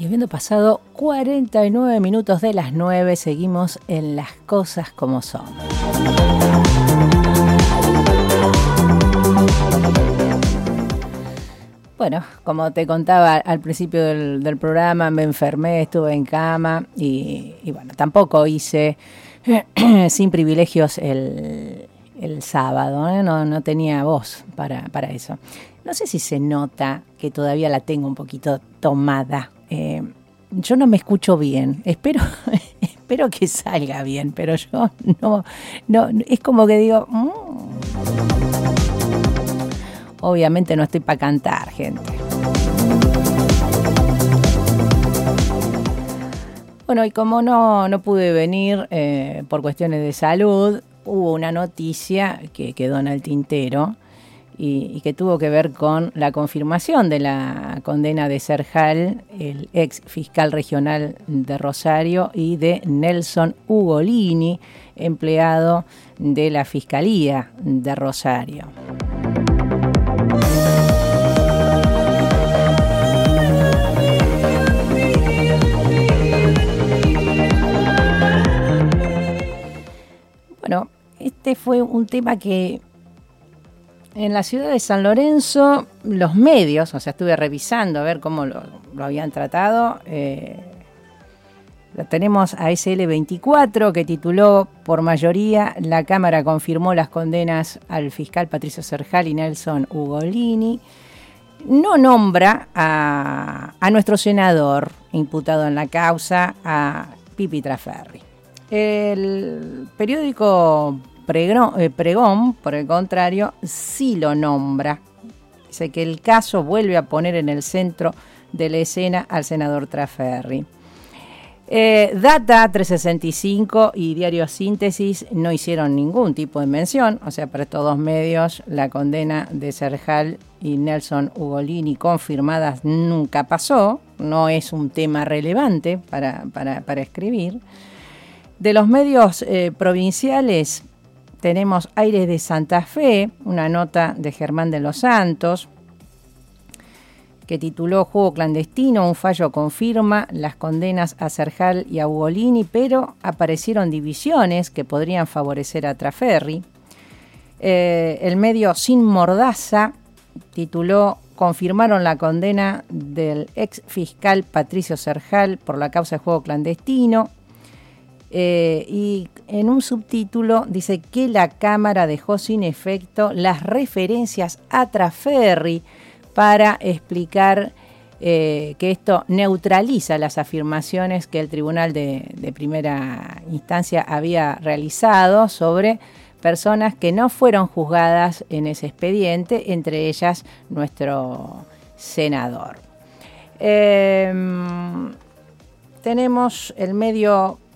habiendo pasado 49 minutos de las 9, seguimos en Las Cosas Como Son. Bueno, como te contaba al principio del programa, me enfermé, estuve en cama y bueno, tampoco hice sin privilegios el sábado, ¿eh? No tenía voz para eso. No sé si se nota que todavía la tengo un poquito tomada. Yo no me escucho bien, espero que salga bien, pero yo no es como que digo, obviamente no estoy para cantar, gente. Bueno, y como no pude venir por cuestiones de salud, hubo una noticia que quedó en el tintero y que tuvo que ver con la confirmación de la condena de Serjal, el ex fiscal regional de Rosario, y de Nelson Ugolini, empleado de la Fiscalía de Rosario. Bueno, este fue un tema que en la ciudad de San Lorenzo, los medios, o sea, estuve revisando a ver cómo lo habían tratado. Tenemos a SL24 que tituló: por mayoría, la Cámara confirmó las condenas al fiscal Patricio Serjal y Nelson Ugolini. No nombra a nuestro senador imputado en la causa, a Pipi Traferri. El periódico Pregón, por el contrario, sí lo nombra. Dice que el caso vuelve a poner en el centro de la escena al senador Traferri. Data 365 y Diario Síntesis no hicieron ningún tipo de mención, o sea, para estos dos medios la condena de Serjal y Nelson Ugolini confirmadas nunca pasó, no es un tema relevante para escribir. De los medios provinciales tenemos Aires de Santa Fe, una nota de Germán de los Santos, que tituló Juego clandestino, un fallo confirma las condenas a Serjal y a Ugolini, pero aparecieron divisiones que podrían favorecer a Traferri. El medio Sin Mordaza tituló confirmaron la condena del ex fiscal Patricio Serjal por la causa de juego clandestino. Y en un subtítulo dice que la Cámara dejó sin efecto las referencias a Traferri para explicar que esto neutraliza las afirmaciones que el Tribunal de Primera Instancia había realizado sobre personas que no fueron juzgadas en ese expediente, entre ellas nuestro senador. Tenemos el medio